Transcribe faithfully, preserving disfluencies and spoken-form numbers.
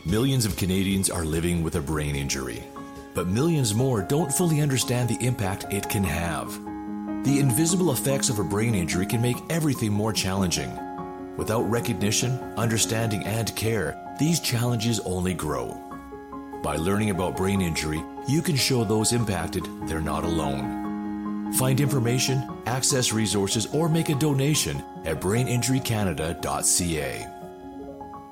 Millions of Canadians are living with a brain injury, but millions more don't fully understand the impact it can have. The invisible effects of a brain injury can make everything more challenging. Without recognition, understanding, and care, these challenges only grow. By learning about brain injury, you can show those impacted they're not alone. Find information, access resources, or make a donation at brain injury canada dot c a.